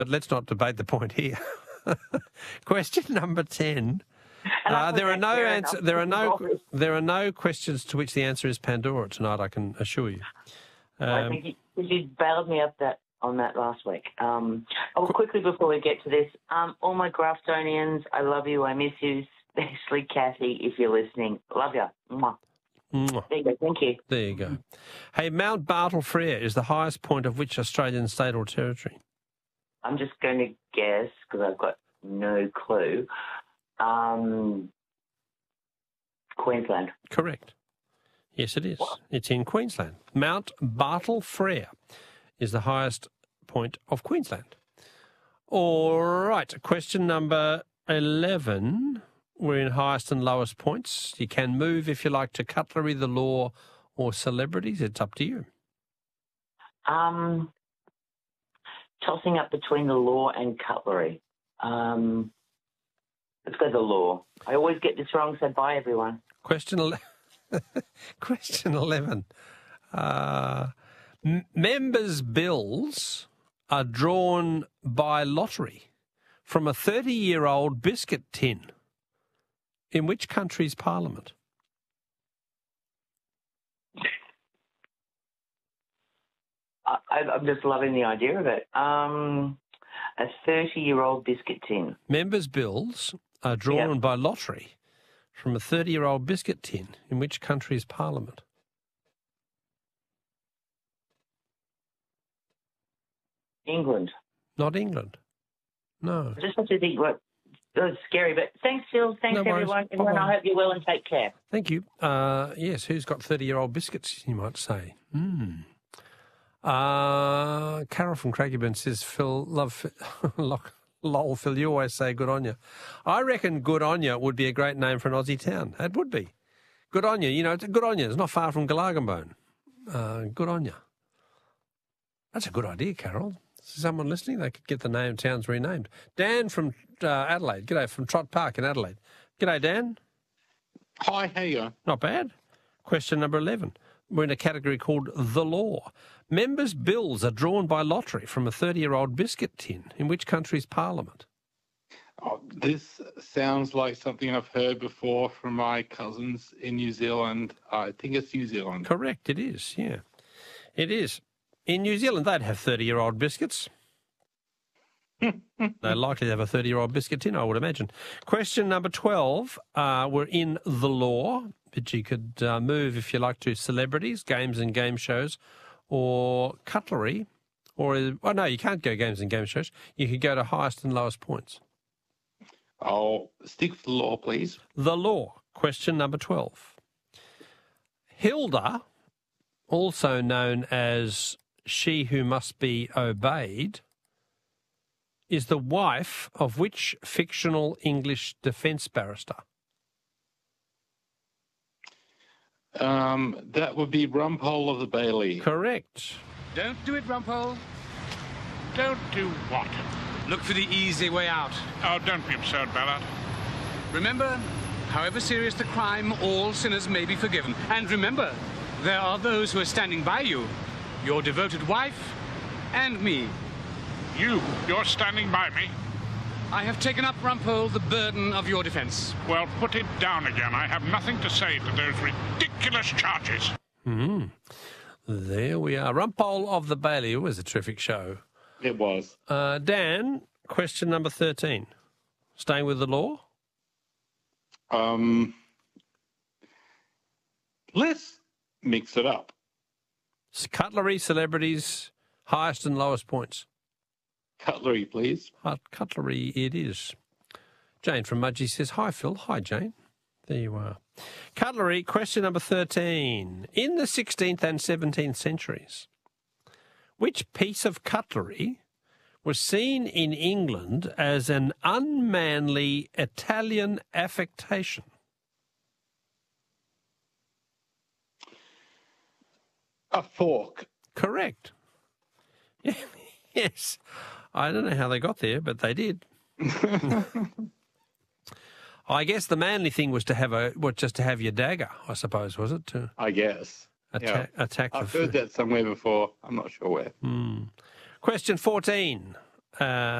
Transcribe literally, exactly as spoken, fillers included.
But let's not debate the point here. Question number ten. Uh, there are no answer, There are no. There are no questions to which the answer is Pandora tonight. I can assure you. Um, I think you, you bailed me up that on that last week. Um, oh, quickly before we get to this, um, all my Graftonians, I love you. I miss you, especially Kathy, if you're listening. Love you. Mwah. Mwah. There you go. Thank you. There you go. Hey, Mount Bartle Frere is the highest point of which Australian state or territory? I'm just going to guess because I've got no clue. Um, Queensland. Correct. Yes, it is. What? It's in Queensland. Mount Bartle Frere is the highest point of Queensland. All right. Question number eleven. We're in highest and lowest points. You can move, if you like, to cutlery, the law, or celebrities. It's up to you. Um, tossing up between the law and cutlery. Um, let's go the law. I always get this wrong, so bye, everyone. Question eleven. Question eleven. Uh, m- members' bills are drawn by lottery from a thirty-year-old biscuit tin. In which country's parliament? I, I'm just loving the idea of it. Um, a thirty-year-old biscuit tin. Members' bills are drawn Yep. by lottery from a thirty-year-old biscuit tin. In which country's parliament? England. Not England. No. I just have to think what. It was scary, but thanks, Phil. Thanks, No worries. everyone. Everyone, I hope you're well and take care. Thank you. Uh, yes, who's got thirty-year-old biscuits, you might say? Hmm. Uh, Carol from Craigieburn says, Phil, love, lock, lol, Phil, you always say good on you. I reckon good on you would be a great name for an Aussie town. It would be. Good on you. You know, it's good on you. It's not far from Galargambone. Uh, good on you. That's a good idea, Carol. Someone listening, they could get the name towns renamed. Dan from uh, Adelaide. G'day, from Trott Park in Adelaide. G'day, Dan. Hi, how you going? Not bad. Question number eleven. We're in a category called the law. Members' bills are drawn by lottery from a thirty-year-old biscuit tin. In which country's parliament? Oh, this sounds like something I've heard before from my cousins in New Zealand. I think it's New Zealand. Correct, it is, yeah. It is. In New Zealand, they'd have thirty-year-old biscuits. They're likely to have a thirty-year-old biscuit tin, I would imagine. Question number twelve. Uh, we're in the law, but you could uh, move, if you like, to celebrities, games and game shows, or cutlery, or, oh, no, you can't go games and game shows. You could go to highest and lowest points. I'll stick with the law, please. The law. Question number twelve. Hilda, also known as She Who Must Be Obeyed, is the wife of which fictional English defence barrister? Um, that would be Rumpole of the Bailey. Correct. Don't do it, Rumpole. Don't do what? Look for the easy way out. Oh, don't be absurd, Ballard. Remember, however serious the crime, all sinners may be forgiven. And remember, there are those who are standing by you. Your devoted wife and me. You, you're standing by me. I have taken up, Rumpole, the burden of your defence. Well, put it down again. I have nothing to say to those ridiculous charges. Mm-hmm. There we are. Rumpole of the Bailey. It was a terrific show. It was. Uh, Dan, question number thirteen. Staying with the law? Um, let's mix it up. Cutlery, celebrities, highest and lowest points. Cutlery, please. Uh, cutlery it is. Jane from Mudgee says, hi, Phil. Hi, Jane. There you are. Cutlery, question number thirteen. In the sixteenth and seventeenth centuries, which piece of cutlery was seen in England as an unmanly Italian affectation? A fork. Correct. Yes. I don't know how they got there, but they did. I guess the manly thing was to have a, what, just to have your dagger, I suppose, was it? To I guess. atta- Yeah. attack the I've heard food. that somewhere before. I'm not sure where. Mm. Question fourteen. Uh,